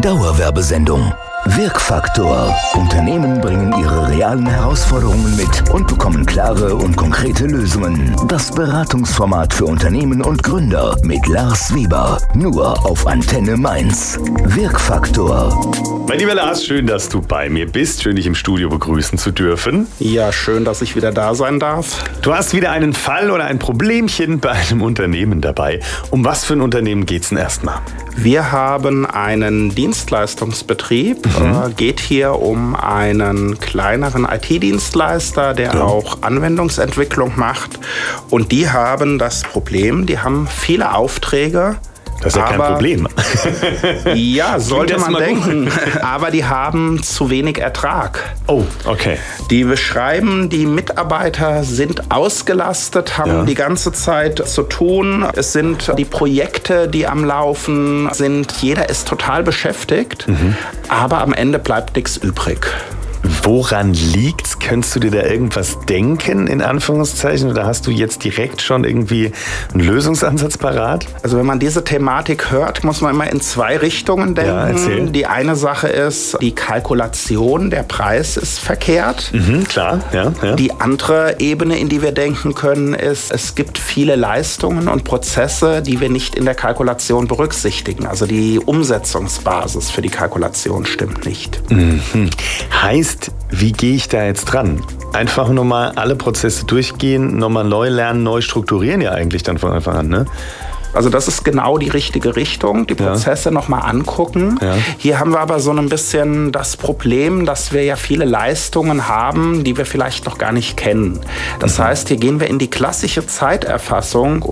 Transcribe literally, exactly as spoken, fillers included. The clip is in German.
Dauerwerbesendung. Wirkfaktor. Unternehmen bringen ihre realen Herausforderungen mit und bekommen klare und konkrete Lösungen. Das Beratungsformat für Unternehmen und Gründer mit Lars Weber. Nur auf Antenne Mainz. Wirkfaktor. Mein lieber Lars, schön, dass du bei mir bist. Schön, dich im Studio begrüßen zu dürfen. Ja, schön, dass ich wieder da sein darf. Du hast wieder einen Fall oder ein Problemchen bei einem Unternehmen dabei. Um was für ein Unternehmen geht's denn erstmal? Wir haben einen Dienstleistungsbetrieb. Mhm. Äh, geht hier um einen kleineren I T-Dienstleister, der ja. auch Anwendungsentwicklung macht. Und die haben das Problem, die haben viele Aufträge. Das ist ja kein aber, Problem. Ja, sollte man denken. Gut. Aber die haben zu wenig Ertrag. Oh, okay. Die beschreiben, die Mitarbeiter sind ausgelastet, haben ja. die ganze Zeit zu tun. Es sind die Projekte, die am Laufen sind. Jeder ist total beschäftigt, mhm. aber am Ende bleibt nichts übrig. Woran liegt's? Könntest du dir da irgendwas denken, in Anführungszeichen? Oder hast du jetzt direkt schon irgendwie einen Lösungsansatz parat? Also wenn man diese Thematik hört, muss man immer in zwei Richtungen denken. Ja, erzähl. Die eine Sache ist, die Kalkulation, der Preis ist verkehrt. Mhm, klar, ja, ja. Die andere Ebene, in die wir denken können, ist, es gibt viele Leistungen und Prozesse, die wir nicht in der Kalkulation berücksichtigen. Also die Umsetzungsbasis für die Kalkulation stimmt nicht. Mhm. Heißt, wie gehe ich da jetzt dran? Einfach nochmal alle Prozesse durchgehen, nochmal neu lernen, neu strukturieren ja eigentlich dann von Anfang an, ne? Also das ist genau die richtige Richtung, die Prozesse ja. nochmal angucken. Ja. Hier haben wir aber so ein bisschen das Problem, dass wir ja viele Leistungen haben, die wir vielleicht noch gar nicht kennen. Das mhm. heißt, hier gehen wir in die klassische Zeiterfassung